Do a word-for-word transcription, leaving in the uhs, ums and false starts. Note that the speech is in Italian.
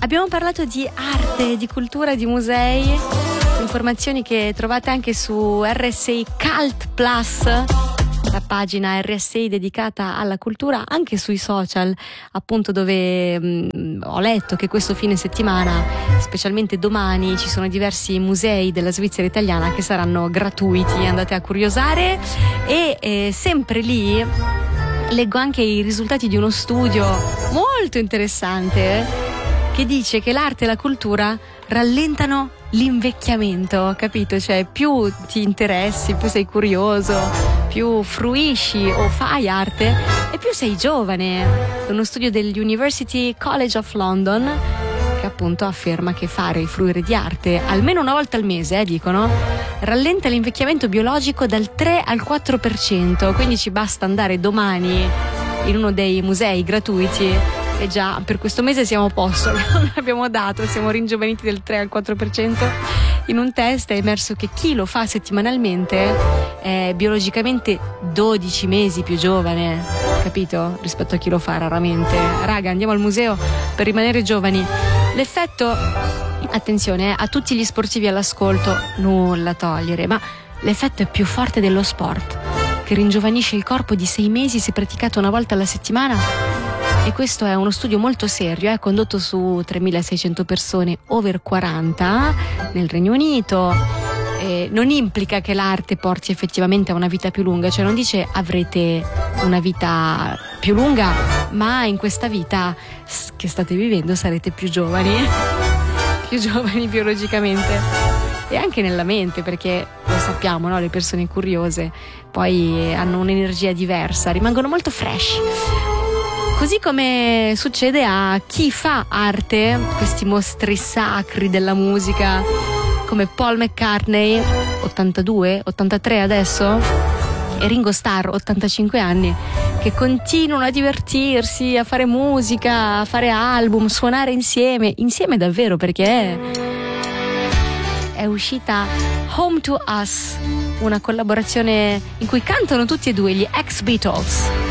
Abbiamo parlato di arte, di cultura, di musei, informazioni che trovate anche su R S I Cult Plus, la pagina R S I dedicata alla cultura, anche sui social, appunto, dove mh, ho letto che questo fine settimana, specialmente domani, ci sono diversi musei della Svizzera italiana che saranno gratuiti, andate a curiosare. E eh, sempre lì leggo anche i risultati di uno studio molto interessante che dice che l'arte e la cultura rallentano l'invecchiamento, capito? Cioè, più ti interessi, più sei curioso, più fruisci o fai arte e più sei giovane. È uno studio dell'University College of London che appunto afferma che fare e fruire di arte almeno una volta al mese, eh, dicono, rallenta l'invecchiamento biologico dal tre al quattro per cento. Quindi ci basta andare domani in uno dei musei gratuiti e già per questo mese siamo a posto. Abbiamo dato, siamo ringiovaniti del tre al quattro per cento. In un test è emerso che chi lo fa settimanalmente è biologicamente dodici mesi più giovane, capito? Rispetto a chi lo fa raramente. Raga, andiamo al museo per rimanere giovani. L'effetto, attenzione, eh, a tutti gli sportivi all'ascolto, nulla togliere, ma l'effetto è più forte dello sport, che ringiovanisce il corpo di sei mesi se praticato una volta alla settimana. E questo è uno studio molto serio, eh, condotto su tremilaseicento persone over quaranta nel Regno Unito. Eh, non implica che l'arte porti effettivamente a una vita più lunga, cioè non dice avrete una vita più lunga, ma in questa vita che state vivendo sarete più giovani, più giovani biologicamente e anche nella mente, perché lo sappiamo, no? Le persone curiose poi hanno un'energia diversa, rimangono molto fresh. Così come succede a chi fa arte, questi mostri sacri della musica, come Paul McCartney, ottantadue, ottantatré adesso, e Ringo Starr, ottantacinque anni, che continuano a divertirsi, a fare musica, a fare album, suonare insieme, insieme davvero, perché è, è uscita Home to Us, una collaborazione in cui cantano tutti e due gli ex Beatles.